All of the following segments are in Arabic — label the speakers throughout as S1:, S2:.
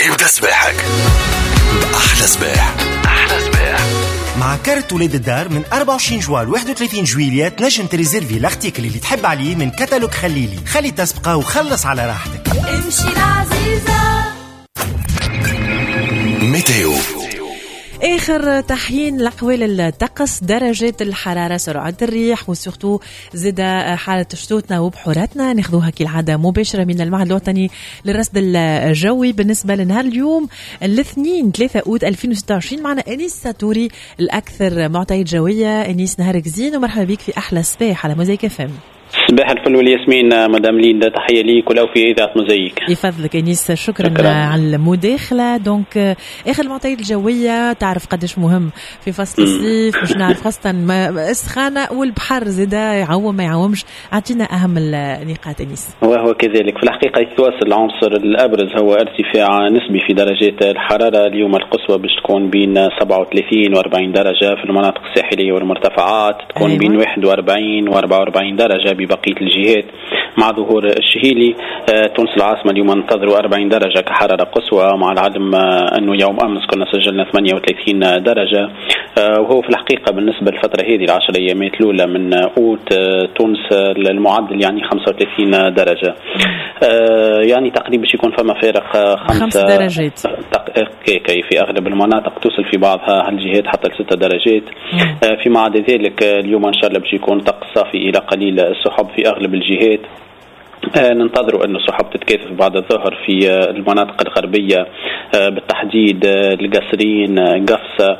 S1: ابدأ سباحك بأحلى سباح. أحلى سباح
S2: مع كارت ولاد الدار من 24 جوال 31 جويلية تنجم تريزيرفي الارتيكل اللي تحب عليه من كتالوج خليلي. خلي تسبقه وخلص على راحتك.
S3: امشي العزيزة.
S1: ميتيو.
S4: آخر تحيين لأحوال الطقس، درجات الحرارة، سرعة الريح، وسورتو زاد حالة شتوتنا وبحوراتنا. ناخذوها كالعادة مباشرة من المعهد الوطني للرصد الجوي. بالنسبة لنهار اليوم الاثنين 3 أوت 2026 معنا أنيس ساتوري الأكثر معطيات جوية. أنيس نهارك زين ومرحبا بك في أحلى سباح على موزايك FM.
S5: صباح الفل والياسمين مدام ليندا، تحية ليك ولو في إذاعة موزايك.
S4: يفضلك أنيس، شكرا على المداخلة. دونك آخر المعطيات الجوية، تعرف قدش مهم في فصل الصيف، مش نعرف خاصة السخانة والبحر زدا يعوم ما يعومش. أعطينا أهم النقاط أنيس.
S5: وهو كذلك في الحقيقة يتواصل العنصر الأبرز هو ارتفاع نسبي في درجات الحرارة. اليوم القصوى باش تكون بين 37 و40 درجة في المناطق الساحلية والمرتفعات، تكون بين 41 و44 درجة ببقية الجهات مع ظهور الشهيلي. تونس العاصمة اليوم ننتظروا 40 درجة كحرارة قصوى، مع العلم أنه يوم أمس كنا سجلنا 38 درجة. وهو في الحقيقة بالنسبة للفترة هذه العشر أيامات الأولى من أوت تونس المعدل يعني 35 درجة. يعني تقريبا يكون فما فارق 5 درجات في أغلب المناطق، توصل في بعضها الجهات حتى 6 درجات. فيما عدا ذلك اليوم إن شاء الله باش يكون طقس صافي إلى قليل السحب في أغلب الجهات. ننتظروا أن السحب تتكاثف بعد الظهر في المناطق الغربية، بالتحديد القصرين، قفصة،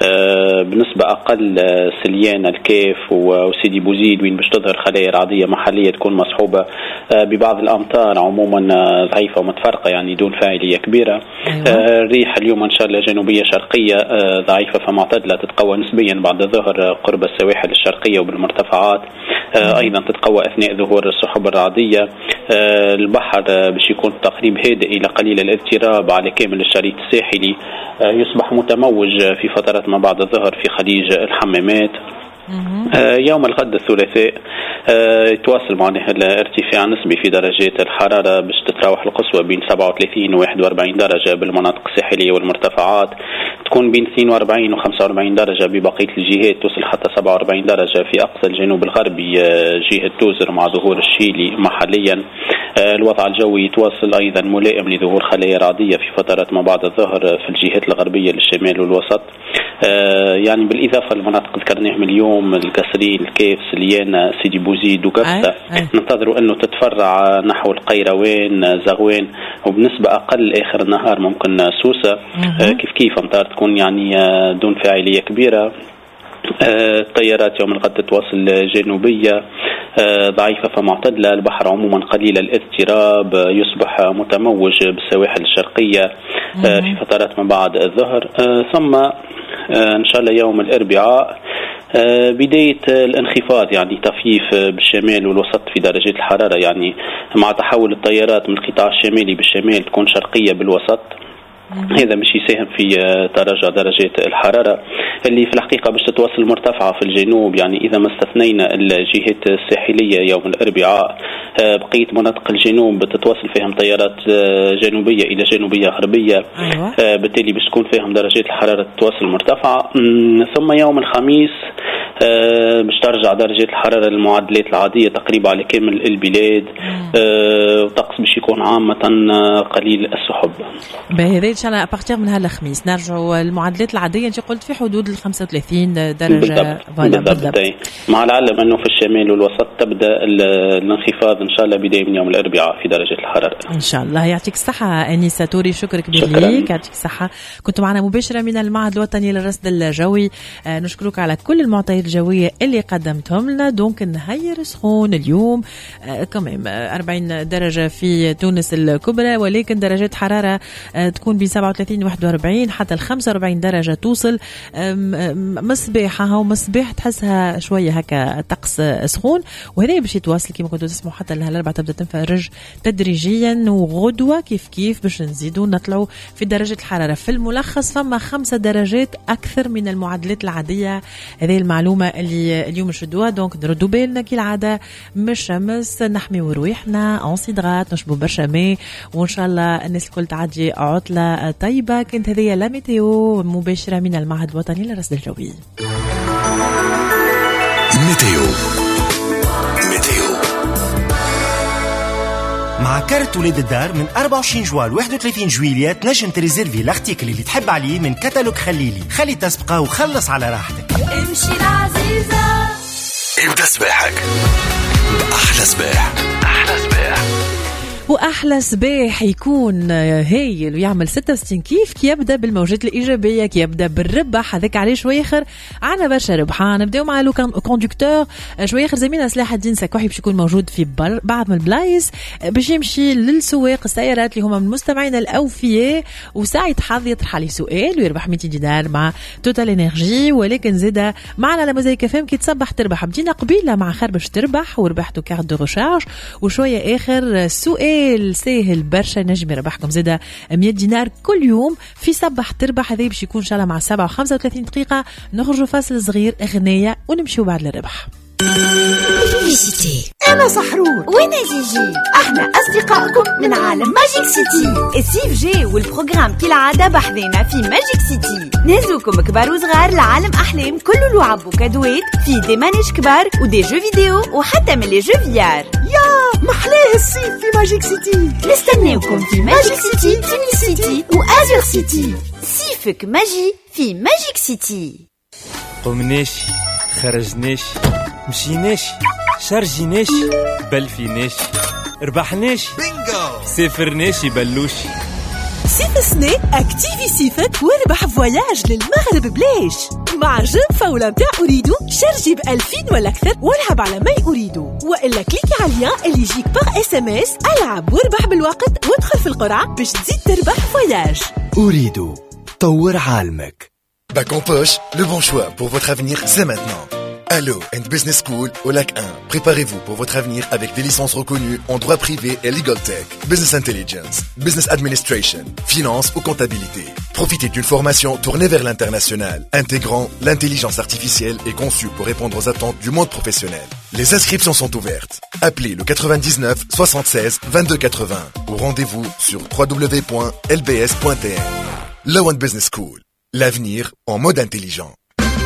S5: بنسبة أقل سليان، الكيف وسيدي بوزيد، وين باش تظهر خلايا رعدية محلية تكون مصحوبة ببعض الأمطار عموما ضعيفة ومتفرقة يعني دون فاعلية كبيرة. الريح اليوم إن شاء الله جنوبية شرقية ضعيفة فمعتدلة، تتقوى نسبيا بعد الظهر قرب السواحل الشرقية وبالمرتفعات، أيضا تتقوى أثناء ظهور السحب الرعدية. البحر باش يكون تقريب هادئ إلى قليل الاضطراب على كامل الشريط الساحلي، يصبح متموج في فترات ما بعد الظهر في خليج الحمامات. يوم الغد الثلاثاء يتواصل معنا الارتفاع نسبي في درجات الحرارة، باش تتراوح القصوى بين 37 و 41 درجة بالمناطق الساحلية والمرتفعات، تكون بين 42 و 45 درجة ببقية الجهات، توصل حتى 47 درجة في أقصى الجنوب الغربي جهة توزر مع ظهور الشيلي محليا. الوضع الجوي يتواصل أيضا ملائم لظهور خلايا رعدية في فترات ما بعد الظهر في الجهات الغربية للشمال والوسط. يعني بالإضافة للمناطق ذكرناها من اليوم، القصرين، الكيف، سليانة، سيدي بوزيد وقفصة، ننتظروا أنه تتفرع نحو القيروان، زغوان، وبنسبة أقل آخر النهار ممكن سوسة. كيف أمطار تكون يعني دون فاعلية كبيرة. التيارات يوم الغد تتواصل جنوبية ضعيفة فمعتدلة. البحر عموما قليل الاضطراب، يصبح متموج بالسواحل الشرقية في فترات ما بعد الظهر. ثم إن شاء الله يوم الأربعاء بداية الانخفاض، يعني تخفيف بالشمال والوسط في درجات الحرارة، يعني مع تحول التيارات من القطاع الشمالي بالشمال تكون شرقية بالوسط. هذا مش يساهم في تراجع درجات الحرارة اللي في الحقيقة باش تتواصل مرتفعة في الجنوب. يعني إذا ما استثنينا الجهات الساحلية يوم الأربعاء، بقية مناطق الجنوب بتتواصل فيهم تيارات جنوبية إلى جنوبية غربية. بالتالي باش تكون فيهم درجات الحرارة تتواصل مرتفعة. ثم يوم الخميس باش ترجع درجات الحرارة للمعدلات العادية تقريبا على كامل البلاد، وطقس باش يكون عامة قليل السحب.
S4: بهذا إن شاء الله أبارتيغ من هالخميس نرجعوا المعدلات العادية. أنت قلت في حدود 35 درجة
S5: بالضبط. مع العلم أنه في الشمال والوسط تبدأ الانخفاض إن شاء الله بداية من يوم الأربعاء في درجة الحرارة إن
S4: شاء الله. يعطيك الصحة أنيس ساتوري، شكرا كبير ليك، يعطيك الصحة. كنت معنا مباشرة من المعهد الوطني للرصد الجوي. نشكرك على كل المعطيات الجوية اللي قدمتهم لنا. دونك نهير سخون اليوم كمان 40 درجة في تونس الكبرى، ولكن درجات حرارة تكون بين 37 و 41 حتى 45 درجة توصل. مصباحها ومصباح تحسها شوية هكا طقس سخون، وهذا باش يتواصل كما كنتوا تسمعوا حتى الأربعاء تبدأ تنفرج تدريجيا، وغدوة كيف باش نزيدوا نطلعوا في درجة الحرارة. في الملخص فما 5 درجات أكثر من المعدلات العادية. هذه المعلومة المعلومة اللي اليوم نشدوها. دونك نردوا بالنا كالعادة من الشمس، نحميو رواحنا أونسيدغات، نشبو برشا ماء، وإن شاء الله الناس الكل تعدي عطلة طيبة. كانت هذه لا ميتيو مباشرة من المعهد الوطني للرصد الجوي.
S1: ميتيو
S2: مع كارت ولاد الدار من 24 جوان ل 31 جويلية تنجم تريزيرفي الارتيكل اللي تحب عليه من كتالوج خليلي. خلي تسبقه وخلص على راحتك.
S3: امشي العزيزة
S1: ابدأ صباحك بأحلى صباح.
S4: وأحلى صباح يكون هايل ويعمل 66 كيف يبدأ بالموجات الإيجابية، كي يبدأ بالربح. هذاك عليه شوي آخر عنا برشا ربحان. نبداو مع لو كوندكتور شوي آخر. زميلنا صلاح الدين سكوحي باش يكون موجود في بعض من البلايص باش يمشي للسواق السيارات اللي هما من المستمعين الأوفياء، وساعة حظ يطرح عليه سؤال ويربح 200 دينار مع توتال انرجي. ولكن زيدا معنا على موزايك فهم كي تصبح تربح. بدينا قبيلة مع خربش تربح وربحتو كارت دو ريشارج، وشوية آخر سؤال ساهل برشا نجم يربحكم زيدا 100 دينار كل يوم في صبح تربح. هذا باش يكون ان شاء الله مع 7:35 دقيقة. نخرجوا فاصل صغير اغنية ونمشيو بعد للربح.
S6: أنا سحرور وأنا جيجي، احنا أصدقائكم من عالم ماجيك سيتي. السيف جي والبروغرام كالعادة بحذينا في ماجيك سيتي. نهزوكم كبار وصغار لعالم أحلام كله لعب وكادوات، في دي مانيش كبار ودي جو فيديو وحتى من لي جو فيار. يا محلاه الصيف في ماجيك سيتي. نستناوكم في ماجيك سيتي، في سيتي وآزر سيتي. صيفك ماجي في ماجيك سيتي.
S7: قمناش، خرجناش، مشيناش، شارجيناش، بلفيناش، ربحناش، بينجو، سافرناش بلوش.
S8: صيف السنة اكتيفي صيفك واربح فواياج للمغرب بلاش مع جيم فاولة متاع أريدو. شارجي ب2000 ولا أكثر والعب على ما أريدو، وإلا كليكي على اللين اللي يجيك باغ SMS. ألعب واربح بالوقت وادخل في القرعة باش تزيد تربح فواياج.
S1: أريدو طور عالمك.
S9: Bac en poche, le bon choix pour votre avenir, c'est maintenant. Allo and Business School au Lac 1. Préparez-vous pour votre avenir avec des licences reconnues en droit privé et legal tech, business intelligence, business administration, finance ou comptabilité. Profitez d'une formation tournée vers l'international, intégrant l'intelligence artificielle et conçue pour répondre aux attentes du monde professionnel. Les inscriptions sont ouvertes. Appelez le 99 76 22 80 ou rendez-vous sur www.lbs.tn. Law and Business School. L'avenir en mode intelligent.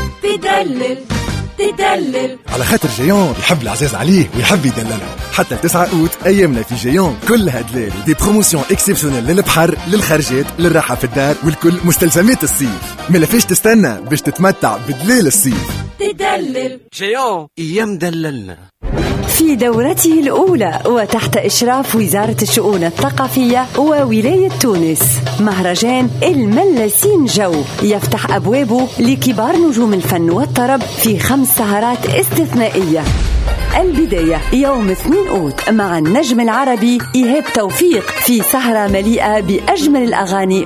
S3: تدلل
S10: على خاطر جيون يحب العزاز عليه ويحب يدللها. حتى 9 أوت أيامنا في جيون كلها دلال ودي بروموسيون اكسبسيونيل للبحر، للخرجات، للراحة في الدار والكل مستلزمات الصيف. ما لفيش تستنى باش تتمتع بدلال الصيف.
S3: تدلل
S11: جيون ايام دللنا.
S12: في دورته الأولى وتحت إشراف وزارة الشؤون الثقافية وولاية تونس، مهرجان الملاسين جو يفتح أبوابه لكبار نجوم الفن والطرب في 5 سهرات استثنائية. البداية يوم 2 أوت مع النجم العربي إيهاب توفيق في سهرة مليئة بأجمل الأغاني